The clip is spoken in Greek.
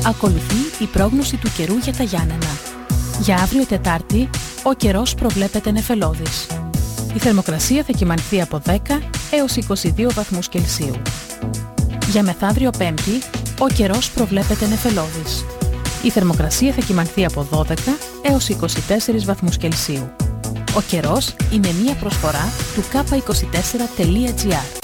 Ακολουθεί η πρόγνωση του καιρού για τα Γιάννενα. Για αύριο Τετάρτη, ο καιρός προβλέπεται νεφελώδης. Η θερμοκρασία θα κυμανθεί από 10 έως 22 βαθμούς Κελσίου. Για μεθαύριο Πέμπτη, ο καιρός προβλέπεται νεφελώδης. Η θερμοκρασία θα κυμανθεί από 12 έως 24 βαθμούς Κελσίου. Ο καιρός είναι μία προσφορά του k24.gr.